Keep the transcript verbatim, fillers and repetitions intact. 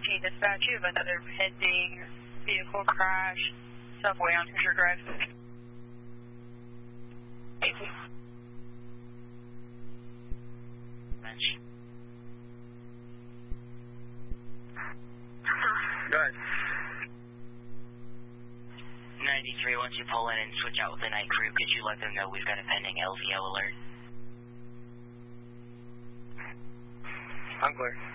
eighteen dispatch, you have another pending vehicle crash, subway on Fisher Drive. eighteen. Bench. Go ahead. ninety-three, once you pull in and switch out with the night crew, could you let them know we've got a pending L V O alert? I'm clear.